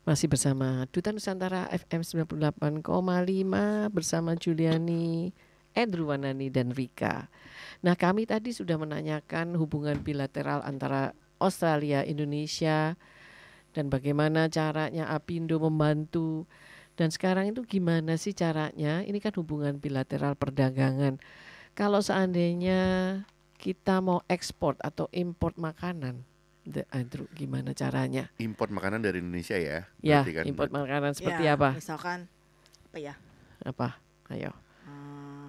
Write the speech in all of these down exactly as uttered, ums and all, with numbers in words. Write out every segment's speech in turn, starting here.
Masih bersama Duta Nusantara F M sembilan puluh delapan koma lima bersama Juliani, Andrew Wanani dan Rika. Nah, kami tadi sudah menanyakan hubungan bilateral antara Australia, Indonesia dan bagaimana caranya Apindo membantu. Dan sekarang itu gimana sih caranya? Ini kan hubungan bilateral perdagangan. Kalau seandainya kita mau ekspor atau import makanan, The Andrew, gimana caranya? Import makanan dari Indonesia ya, Ya, berarti kan. import berarti. makanan seperti ya, apa? Misalkan apa ya? Apa? Ayo. Uh,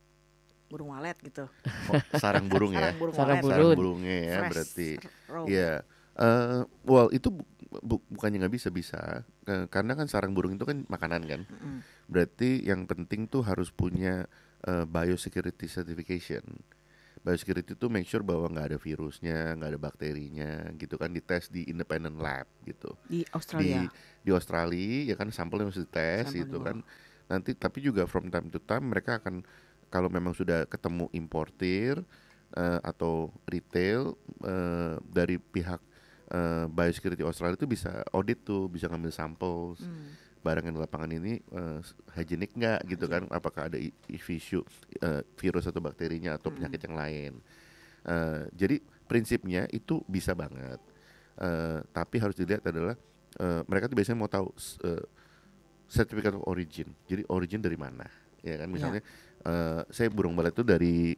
burung walet gitu. Oh, sarang burung ya. Sarang burung Sarang walet. burung. Sarang burungnya ya, Fresh berarti. raw. Iya. Uh, well itu bu, bu, bukannya nggak bisa bisa, uh, karena kan sarang burung itu kan makanan kan. Mm-mm. Berarti yang penting tuh harus punya uh, biosecurity certification. Biosecurity itu make sure bahwa nggak ada virusnya, nggak ada bakterinya, gitu kan, dites di independent lab gitu. Di Australia. Di di Australia ya kan, sampelnya harus dites Sampel gitu dibawa. kan. Nanti tapi juga from time to time mereka akan, kalau memang sudah ketemu importir uh, atau retail uh, dari pihak uh, biosecurity Australia itu bisa audit tuh, bisa ngambil sampel. Hmm. Barang yang di lapangan ini uh, hygenic nggak gitu kan, apakah ada i- isu uh, virus atau bakterinya atau penyakit yang lain. Uh, jadi prinsipnya itu bisa banget, uh, tapi harus dilihat adalah uh, mereka tuh biasanya mau tahu uh, certificate of origin, jadi origin dari mana, ya kan, misalnya uh, saya burung walet itu dari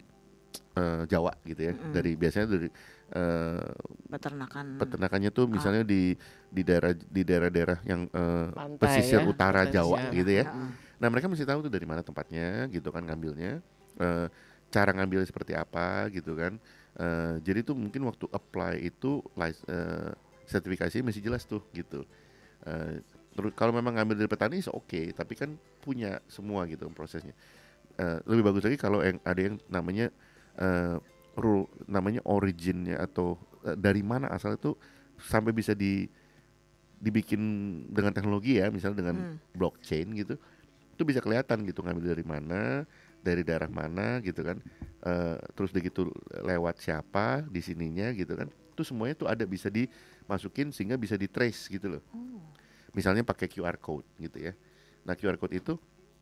uh, Jawa gitu ya, Mm-mm. dari biasanya dari uh, Peternakan. peternakannya tuh misalnya di di daerah di daerah-daerah yang uh, Pantai pesisir ya, utara pantai Jawa pesisir. gitu ya. Heeh. Nah mereka mesti tahu tuh dari mana tempatnya gitu kan ngambilnya, uh, cara ngambilnya seperti apa gitu kan. Uh, jadi tuh mungkin waktu apply itu uh, sertifikasinya mesti jelas tuh gitu. Uh, terus kalau memang ngambil dari petani oke, okay, tapi kan punya semua gitu prosesnya. Uh, lebih bagus lagi kalau yang ada yang namanya uh, rule, namanya originnya atau uh, dari mana asal itu sampai bisa di dibikin dengan teknologi ya, misalnya dengan Hmm. blockchain gitu, itu bisa kelihatan gitu ngambil dari mana, dari daerah mana gitu kan, uh, terus begitu lewat siapa di sininya gitu kan, itu semuanya tuh ada bisa dimasukin sehingga bisa di trace gitu loh. Oh. Misalnya pakai Q R code gitu ya. Nah Q R code itu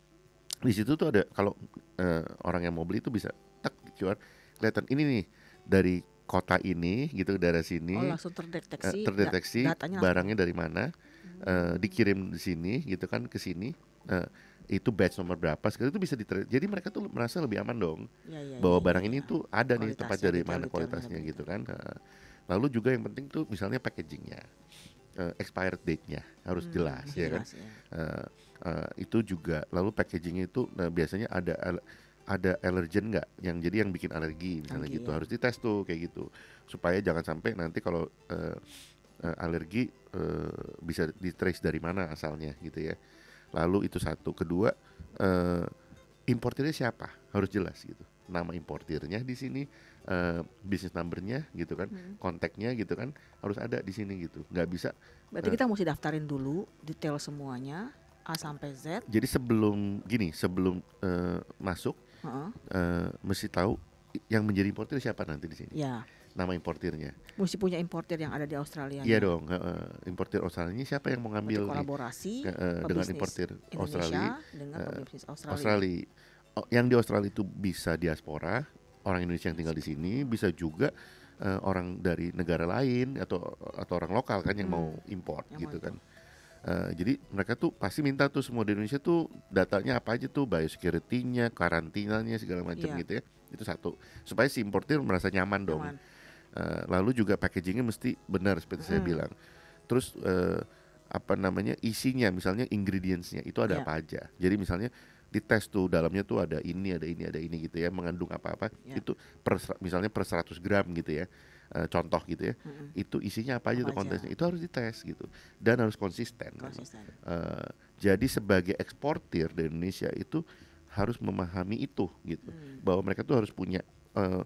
di situ tuh ada, kalau uh, orang yang mau beli itu bisa tak Q R kelihatan ini nih dari kota ini gitu, daerah sini. Oh, langsung terdeteksi. uh, terdeteksi da- datanya barangnya dari mana, uh, dikirim di sini gitu kan ke sini, uh, itu batch nomor berapa segala itu bisa diter- jadi mereka tuh merasa lebih aman dong, Ya, ya, bahwa ya, barang ya, ini ya. tuh ada nih tempat Kualitasnya, dari detail- mana detailnya kualitasnya lebih gitu kan. Uh, lalu juga yang penting tuh misalnya packagingnya, uh, expired date-nya harus Hmm, jelas ya kan. jelas, ya. Uh, uh, itu juga lalu packagingnya itu nah, biasanya ada al- ada allergen nggak, yang jadi yang bikin alergi misalnya Alergi, gitu, ya. harus dites tuh kayak gitu supaya jangan sampai nanti kalau uh, uh, alergi uh, bisa ditrace dari mana asalnya gitu ya. Lalu itu satu, kedua uh, importirnya siapa harus jelas gitu, nama importirnya di sini, uh, business numbernya gitu kan, Hmm. kontaknya gitu kan harus ada di sini gitu, nggak bisa. Berarti Uh, kita mesti daftarin dulu detail semuanya A sampai Z. jadi sebelum gini, sebelum uh, masuk Heeh. uh, mesti tahu yang menjadi importir siapa nanti di sini, Ya, nama importirnya. mesti punya importir yang ada di Australia. Iya dong, uh, importir Australia ini siapa yang mau ngambil nih, Kolaborasi uh, uh, dengan pebisnis importir Indonesia Australia, dengan uh, pebisnis Australia. Australia. Oh, yang di Australia itu bisa diaspora, orang Indonesia yang tinggal di sini, bisa juga uh, orang dari negara lain atau atau orang lokal kan yang Hmm, mau import yang gitu mau kan. Uh, jadi mereka tuh pasti minta tuh semua di Indonesia tuh datanya apa aja tuh, biosecurity-nya, karantinanya segala macam Iya. gitu ya. Itu satu, supaya si importir merasa nyaman dong. Nyaman. Uh, lalu juga packagingnya mesti benar seperti saya Hmm. bilang. Terus uh, apa namanya isinya, misalnya ingredients-nya itu ada Iya. apa aja. Jadi misalnya dites tuh dalamnya tuh ada ini, ada ini, ada ini gitu ya, mengandung apa-apa. Iya. Itu per, misalnya per seratus gram gitu ya. Uh, contoh gitu ya. Mm-mm. Itu isinya apa aja Apa tuh aja. kontennya. Itu harus dites gitu. Dan harus konsisten. Konsisten. Uh, jadi sebagai eksportir di Indonesia itu harus memahami itu gitu, Hmm. bahwa mereka tuh harus punya uh,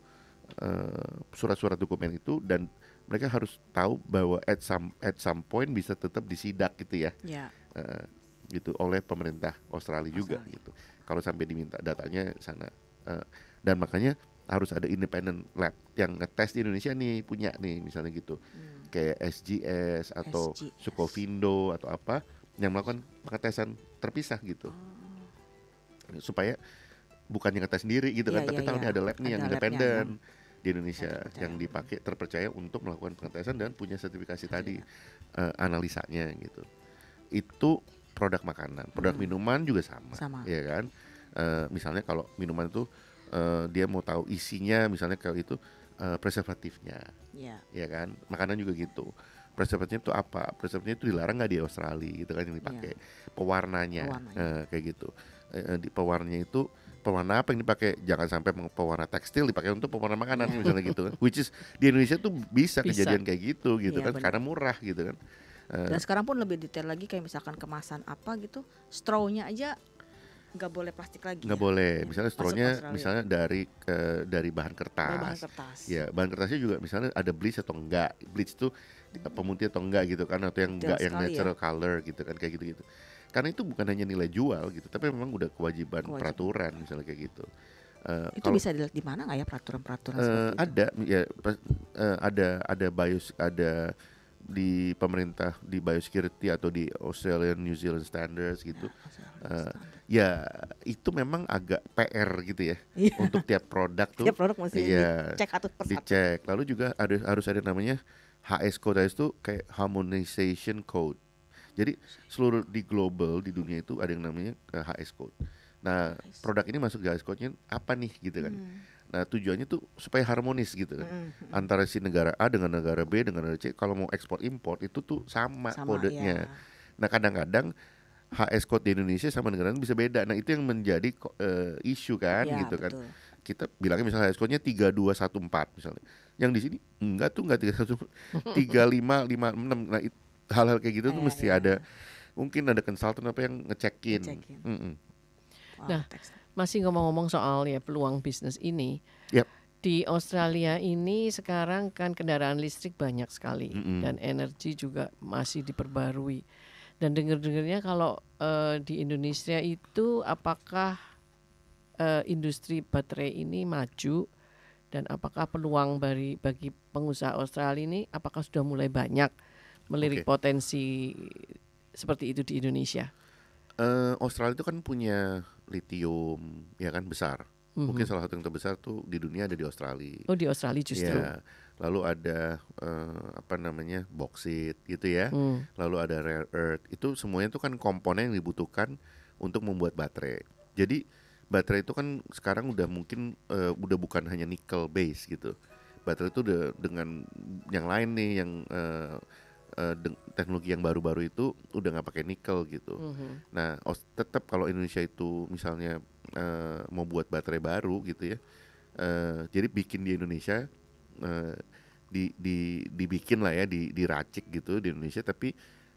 uh, surat-surat dokumen itu, dan mereka harus tahu bahwa at some at some point bisa tetap disidak gitu ya, Ya. uh, gitu oleh pemerintah Australia juga Australia. gitu. Kalau sampai diminta datanya sana, uh, dan makanya harus ada independent lab yang ngetes di Indonesia nih, punya nih misalnya gitu. Hmm. Kayak S G S atau S G S. Sukovindo atau apa yang melakukan pengetesan terpisah gitu. Oh. Supaya bukannya ngetes sendiri gitu kan, Iya, tapi iya, tahu iya. nih ada lab nih Ada yang labnya independen yang- di Indonesia yang terpercaya. yang dipakai terpercaya untuk melakukan pengetesan dan punya sertifikasi tadi Iya. eh, analisanya gitu. Itu produk makanan, produk Hmm. minuman juga sama, Sama. ya kan? Eh, misalnya kalau minuman itu eh, dia mau tahu isinya, misalnya kalau itu eh, preservatifnya, Iya. ya kan? Makanan juga gitu. Preservatifnya itu apa? Preservatifnya itu dilarang nggak di Australia gitu kan yang dipakai. Pewarnanya, Pewarnanya. eh, kayak gitu. Eh, di pewarnanya itu pewarna apa yang dipakai? Jangan sampai meng- pewarna tekstil dipakai untuk pewarna makanan Iya. misalnya gitu kan. Which is di Indonesia tuh bisa, Bisa. kejadian kayak gitu gitu Iya, kan, benar. karena murah gitu kan. Eh, Dan sekarang pun lebih detail lagi kayak misalkan kemasan apa gitu, straw-nya aja nggak boleh plastik lagi. nggak ya? boleh, Iya, misalnya masuk straw-nya Australia. misalnya dari eh, dari bahan kertas. Dari bahan kertas. Ya, bahan kertasnya juga misalnya ada bleach atau enggak. Bleach tuh pemutih atau enggak gitu kan, atau yang Detail enggak yang sekali ya. natural color gitu kan, kayak gitu-gitu. Karena itu bukan hanya nilai jual gitu, tapi memang udah kewajiban, Kewajiban. peraturan misalnya kayak gitu. Eh, Itu kalau- bisa dilihat di mana nggak ya peraturan-peraturan Eh, seperti itu? ada ya pas- eh, ada ada bios ada di pemerintah, di biosecurity atau di Australian New Zealand Standards gitu. Eh, ya itu memang agak P R gitu ya Iya. untuk tiap produk tuh. Tiap produk mesti iya, dicek satu persatu. dicek. Lalu juga ada harus ada namanya H S code. H S itu kayak harmonization code. Jadi seluruh di global di dunia itu ada yang namanya eh, H S code. Nah, H S. produk ini masuk di H S code-nya apa nih gitu kan. Hmm. Nah, tujuannya tuh supaya harmonis gitu kan. Mm, mm, Antara si negara A dengan negara B dengan negara C, kalau mau ekspor impor itu tuh sama, sama kodenya. ya. Nah, kadang-kadang H S code di Indonesia sama negara lain bisa beda. Nah, itu yang menjadi ko- eh, isu kan Ya, gitu kan. betul. Kita bilangnya misalnya H S code-nya tiga dua satu empat misalnya. Yang di sini enggak tuh, enggak tiga satu tiga lima lima enam. Nah, it- hal-hal kayak gitu tuh Iya, mesti iya. ada, mungkin ada konsultan apa yang ngecekin. Ngecekin. Mm-mm. Wah, Nah, teks. Masih ngomong-ngomong soal ya peluang bisnis ini. Yap. Di Australia ini sekarang kan kendaraan listrik banyak sekali Mm-mm. dan energi juga masih diperbarui. Dan dengar-dengarnya kalau eh, di Indonesia itu apakah eh, industri baterai ini maju dan apakah peluang bagi bagi pengusaha Australia ini apakah sudah mulai banyak melirik Oke. potensi seperti itu di Indonesia? Eh, Australia itu kan punya lithium ya kan besar. Mhm. Mungkin salah satu yang terbesar tuh di dunia ada di Australia. Oh di Australia justru. Ya, lalu ada eh, apa namanya boksit gitu ya. Hmm. Lalu ada rare earth. Itu semuanya itu kan komponen yang dibutuhkan untuk membuat baterai. Jadi baterai itu kan sekarang udah mungkin eh, udah bukan hanya nickel base gitu. Baterai itu udah dengan yang lain nih yang eh, eh, deng- teknologi yang baru-baru itu udah nggak pakai nikel gitu. Mhm. Nah, os- tetap kalau Indonesia itu misalnya eh, mau buat baterai baru gitu ya, eh, jadi bikin di Indonesia, eh, di, di dibikin lah ya, di diracik gitu di Indonesia, tapi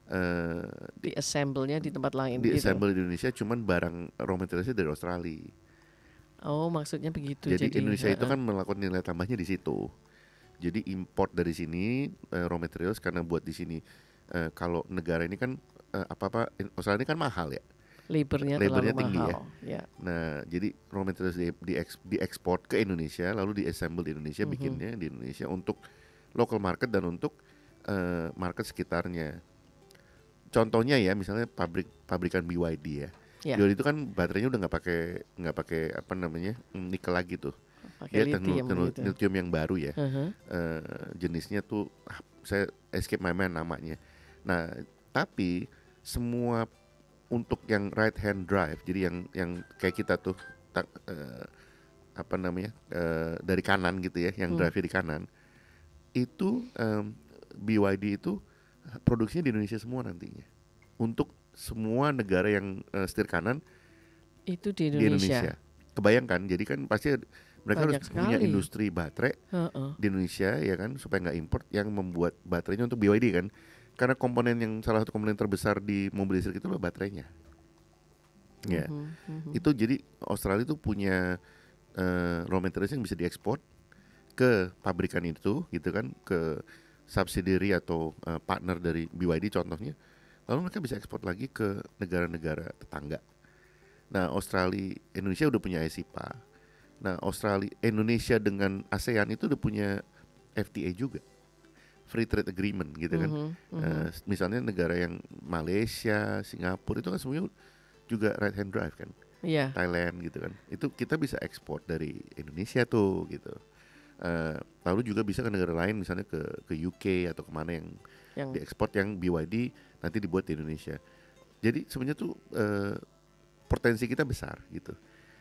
eh, Di assemble-nya di tempat lain di gitu. assemble di Indonesia, cuman barang raw materialnya dari Australia. Oh maksudnya begitu. Jadi, Indonesia itu heeh. kan melakukan nilai tambahnya di situ. Jadi import dari sini eh, raw materials karena buat di sini. Eh, kalau negara ini kan eh, apa-apa Australia ini kan mahal ya. labornya labornya terlalu tinggi ya. mahal. Ya. Nah, jadi raw materials di, di diekspor ke Indonesia, lalu diassemble di Indonesia, Mhm. bikinnya di Indonesia untuk local market dan untuk eh, market sekitarnya. Contohnya ya, misalnya pabrik pabrikan B Y D ya. Ya. B Y D itu kan baterainya udah nggak pakai nggak pakai apa namanya mm, nikel lagi tuh. Pakai Dia teknologi, lithium teknologi gitu. lithium yang baru ya. Heeh. Eh, jenisnya tuh ah, saya escape my mind namanya. Nah, tapi semua untuk yang right hand drive, jadi yang yang kayak kita tuh tak, eh, apa namanya eh, dari kanan gitu ya, yang Hmm. drive di kanan, itu em, B Y D itu produksinya di Indonesia semua nantinya. Untuk semua negara yang eh, setir kanan Itu di di Indonesia. Indonesia. Kebayangkan, jadi kan pasti mereka Banyak harus punya sekali. industri baterai Heeh. di Indonesia ya kan, supaya nggak import, yang membuat baterainya untuk B Y D kan, karena komponen yang salah satu komponen terbesar di mobil listrik itu adalah baterainya ya. Mhm, mhm. Itu jadi Australia itu punya eh, raw materials yang bisa diekspor ke pabrikan itu gitu kan, ke subsidiary atau eh, partner dari B Y D contohnya, lalu mereka bisa ekspor lagi ke negara-negara tetangga. Nah, Australia, Indonesia udah punya I S I P A. Nah, Australia, Indonesia dengan ASEAN itu udah punya F T A juga, Free Trade Agreement gitu kan. Mhm, mhm. Eh, misalnya negara yang Malaysia, Singapura itu kan semuanya juga right hand drive kan, Iya, Thailand gitu kan. Itu kita bisa ekspor dari Indonesia tuh gitu. Eh, lalu juga bisa ke negara lain, misalnya ke ke U K atau kemana yang yang diekspor yang B Y D nanti dibuat di Indonesia. Jadi sebenarnya tuh eh, potensi kita besar gitu.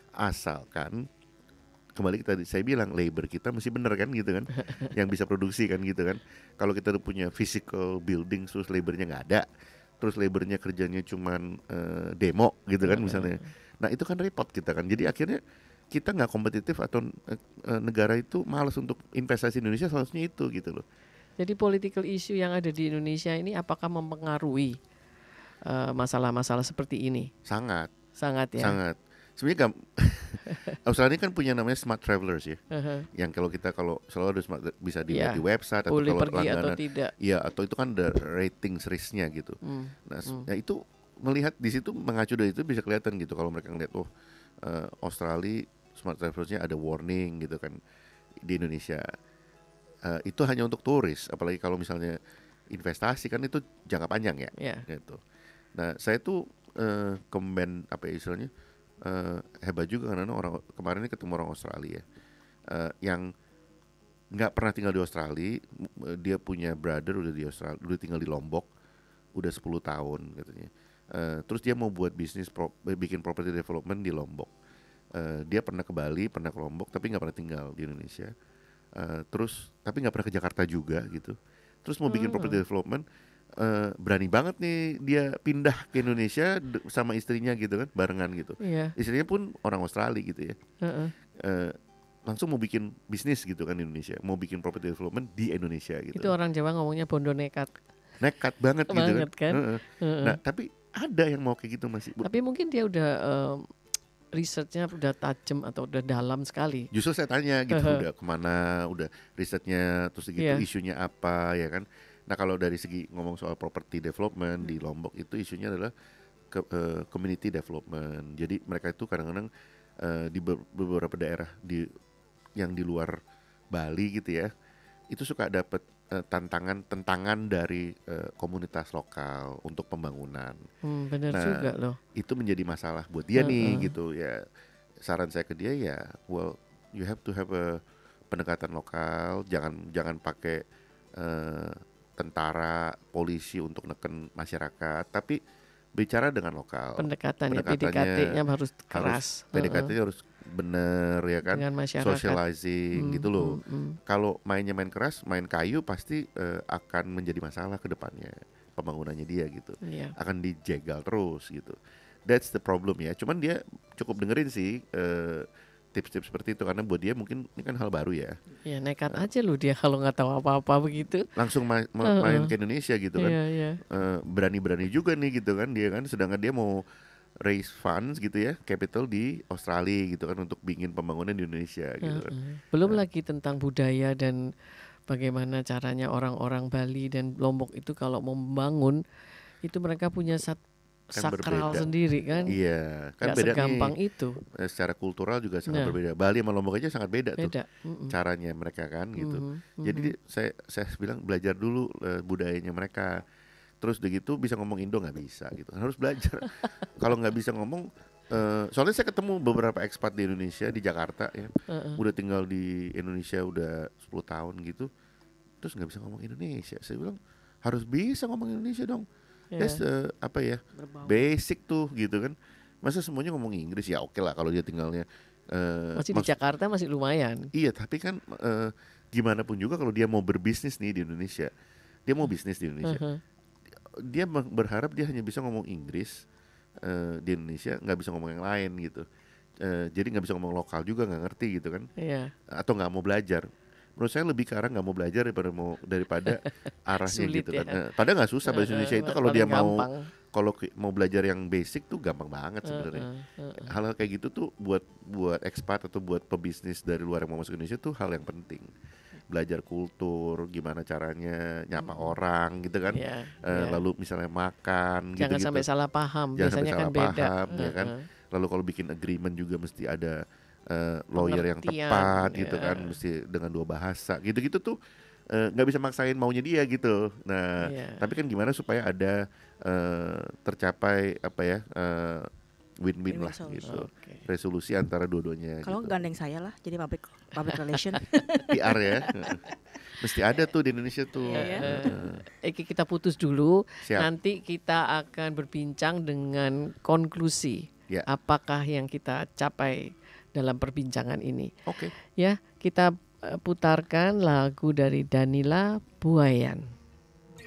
Asalkan kembali kita saya bilang labor kita mesti bener kan gitu kan, yang bisa produksi kan gitu kan. Kalau kita udah punya physical building terus labornya nggak ada, terus labornya kerjanya cuman eh, demo gitu kan misalnya. Nah itu kan repot kita kan. Jadi akhirnya kita nggak kompetitif atau eh, eh, negara itu malas untuk investasi di Indonesia, seharusnya itu gitu loh. jadi political issue yang ada di Indonesia ini apakah mempengaruhi eh, masalah-masalah seperti ini? Sangat, Sangat ya. sangat. Sebenarnya gam- Australia ini kan punya namanya smart travelers ya. Heeh. Yang kalau kita kalau selalu ada smart bisa dilihat Iya. di website atau Boleh kalau pergi atau langganan. tidak. Iya, atau itu kan ada rating seriesnya gitu. Hmm. Nah, s- Hmm. ya itu melihat di situ, mengacu dari itu bisa kelihatan gitu kalau mereka ngeliat oh eh, Australia smart travelersnya ada warning gitu kan di Indonesia. Eh, itu hanya untuk turis, apalagi kalau misalnya investasi kan itu jangka panjang ya. Ya. Gitu. Nah, saya tuh eh, commend apa ya istilahnya eh, hebat juga karena orang kemarin ini ketemu orang Australia eh, yang nggak pernah tinggal di Australia, m- dia punya brother udah di Australia, udah tinggal di Lombok, udah sepuluh tahun katanya. Eh, terus dia mau buat bisnis pro, eh, bikin property development di Lombok. Eh, dia pernah ke Bali, pernah ke Lombok, tapi nggak pernah tinggal di Indonesia. Eh, terus tapi nggak pernah ke Jakarta juga gitu. Terus mau bikin property development, eh, berani banget nih dia pindah ke Indonesia d- sama istrinya gitu kan, barengan gitu. Iya. Istrinya pun orang Australia gitu ya. Heeh. Eh, langsung mau bikin bisnis gitu kan di Indonesia, mau bikin property development di Indonesia gitu. Itu orang Jawa ngomongnya bondo nekat. Nekat banget gitu Banget kan? Heeh. Heeh. Nah tapi ada yang mau kayak gitu masih. Tapi mungkin dia udah em, researchnya udah tajam atau udah dalam sekali. Justru saya tanya gitu udah kemana, udah risetnya, terus gitu Iya. isunya apa ya kan. Nah kalau dari segi ngomong soal property development di Lombok itu isunya adalah ke, eh, community development. Jadi mereka itu kadang-kadang eh, di be- beberapa daerah di yang di luar Bali gitu ya, itu suka dapat eh, tantangan tentangan dari eh, komunitas lokal untuk pembangunan. Hmm, benar Nah, juga loh. Itu menjadi masalah buat dia nih Heeh. gitu ya. Saran saya ke dia ya, well you have to have a pendekatan lokal, jangan jangan pakai eh, tentara, polisi untuk neken masyarakat, tapi bicara dengan lokal. Pendekatannya, P D K Pendekatannya T-nya harus harus keras. P D K T Heeh. harus bener ya kan, Dengan masyarakat. socializing Hmm, gitu loh. hmm, hmm. Kalau mainnya main keras, main kayu pasti eh, akan menjadi masalah ke depannya pembangunannya dia gitu. Iya. Akan dijegal terus gitu. That's the problem ya. Cuman dia cukup dengerin sih eh, tips-tips seperti itu karena buat dia mungkin ini kan hal baru ya. Ya nekat aja loh dia kalau nggak tahu apa-apa begitu. Langsung ma- ma- Heeh. main ke Indonesia gitu kan. Iya, iya. Eh, berani-berani juga nih gitu kan dia kan, sedangkan dia mau raise funds gitu ya, capital di Australia gitu kan untuk bikin pembangunan di Indonesia gitu kan. Heeh. Belum lagi tentang budaya dan bagaimana caranya orang-orang Bali dan Lombok itu kalau mau membangun itu mereka punya sat- Kan sakral berbeda. sendiri kan. Iya, kan Nggak beda segampang nih. itu. Eh, secara kultural juga sangat Nah. berbeda. Bali sama Lombok aja sangat beda, tuh Beda. Mm-mm. caranya mereka kan gitu. Mhm, Jadi mhm. di- saya saya bilang belajar dulu eh, budayanya mereka. Terus udah gitu bisa ngomong Indo nggak bisa gitu. Harus belajar. Kalau nggak bisa ngomong, eh, soalnya saya ketemu beberapa ekspat di Indonesia di Jakarta ya, Heeh. udah tinggal di Indonesia udah sepuluh tahun gitu, terus nggak bisa ngomong Indonesia. Saya bilang harus bisa ngomong Indonesia dong. Ya. That's eh, apa ya? Berbau. Basic tuh gitu kan. Masa semuanya ngomong Inggris, ya oke lah kalau dia tinggalnya eh, Masih di maks- Jakarta masih lumayan. iya, tapi kan eh, gimana pun juga kalau dia mau berbisnis nih di Indonesia, dia mau bisnis di Indonesia, Heeh. dia meng- berharap dia hanya bisa ngomong Inggris eh, di Indonesia, nggak bisa ngomong yang lain gitu. Eh, jadi nggak bisa ngomong lokal juga, nggak ngerti gitu kan, Iya. atau nggak mau belajar. Menurut saya lebih ke arah nggak mau belajar daripada mau daripada arahnya Sulit gitu ya. kan. Eh, padahal nggak susah bahasa Heeh, Indonesia itu paling kalau dia mau gampang. kalau ki- mau belajar yang basic tuh gampang banget sebenarnya. Heeh, heeh. Hal-hal kayak gitu tuh buat buat ekspat atau buat pebisnis dari luar yang mau masuk Indonesia tuh hal yang penting. Belajar kultur, gimana caranya nyapa orang gitu kan. Iya, Eh, iya. Lalu misalnya makan Jangan gitu-gitu. sampai salah paham. Jangan sampai Biasanya kan salah beda. paham, ya kan. Heeh. Lalu kalau bikin agreement juga mesti ada uh, lawyer yang Pengertian, tepat gitu ya. kan, mesti dengan dua bahasa gitu-gitu tuh uh, nggak bisa maksain maunya dia gitu. Nah, Iya. tapi kan gimana supaya ada uh, tercapai apa ya uh, win-win Win-win lah solution. gitu, Oke. resolusi antara dua-duanya. Kalau gitu. gandeng saya lah jadi public public relation. P R ya, mesti ada tuh di Indonesia tuh. Iya, ya. Heeh. Eki, kita putus dulu. Siap. Nanti kita akan berbincang dengan konklusi. Ya. Apakah yang kita capai dalam perbincangan ini. Oke. Ya, kita eh, putarkan lagu dari Danila Buayan.